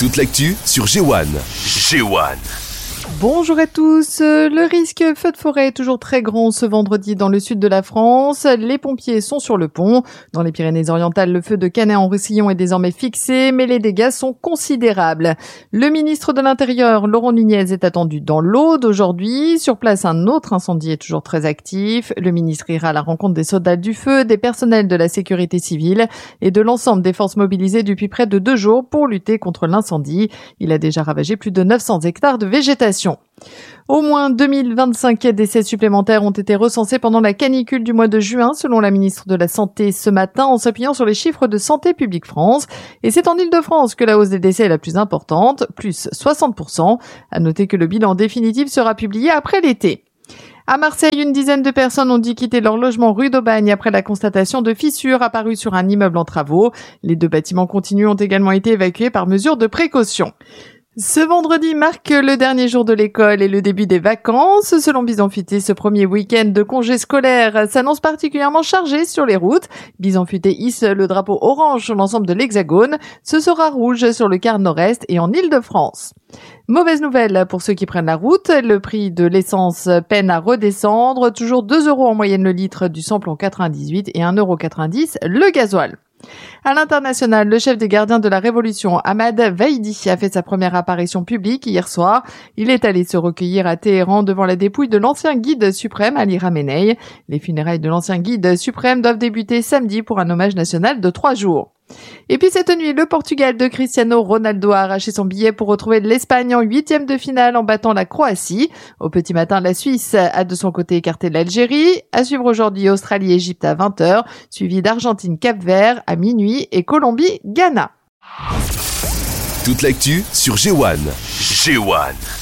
Toute l'actu sur G1. Bonjour à tous. Le risque feu de forêt est toujours très grand ce vendredi dans le sud de la France. Les pompiers sont sur le pont. Dans les Pyrénées-Orientales, le feu de Canet-en-Roussillon est désormais fixé, mais les dégâts sont considérables. Le ministre de l'Intérieur, Laurent Nunez, est attendu dans l'Aude aujourd'hui. Sur place, un autre incendie est toujours très actif. Le ministre ira à la rencontre des soldats du feu, des personnels de la sécurité civile et de l'ensemble des forces mobilisées depuis près de 2 jours pour lutter contre l'incendie. Il a déjà ravagé plus de 900 hectares de végétation. Au moins 2025 décès supplémentaires ont été recensés pendant la canicule du mois de juin, selon la ministre de la Santé ce matin, en s'appuyant sur les chiffres de Santé publique France. Et c'est en Île-de-France que la hausse des décès est la plus importante, plus 60%. À noter que le bilan définitif sera publié après l'été. À Marseille, une dizaine de personnes ont dû quitter leur logement rue d'Aubagne après la constatation de fissures apparues sur un immeuble en travaux. Les 2 bâtiments contigus ont également été évacués par mesure de précaution. Ce vendredi marque le dernier jour de l'école et le début des vacances. Selon Bison Futé, ce premier week-end de congé scolaire s'annonce particulièrement chargé sur les routes. Bison Futé hisse le drapeau orange sur l'ensemble de l'Hexagone. Ce sera rouge sur le quart nord-est et en Île-de-France. Mauvaise nouvelle pour ceux qui prennent la route. Le prix de l'essence peine à redescendre. Toujours 2 € en moyenne le litre du samplon 98 et 1,90 € le gasoil. À l'international, le chef des gardiens de la Révolution, Ahmad Vaidi, a fait sa première apparition publique hier soir. Il est allé se recueillir à Téhéran devant la dépouille de l'ancien guide suprême Ali Khamenei. Les funérailles de l'ancien guide suprême doivent débuter samedi pour un hommage national de 3 jours. Et puis cette nuit, le Portugal de Cristiano Ronaldo a arraché son billet pour retrouver l'Espagne en 8e de finale en battant la Croatie. Au petit matin, la Suisse a de son côté écarté l'Algérie. À suivre aujourd'hui Australie-Égypte à 20h, suivi d'Argentine-Cap-Vert à minuit et Colombie-Ghana. Toute l'actu sur G1.